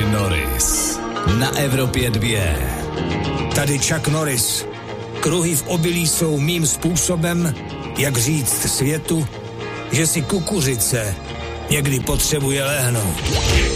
Norris na Evropě 2. Tady Chuck Norris. Kruhy v obilí jsou mým způsobem, jak říct světu, že si kukuřice někdy potřebuje lehnout.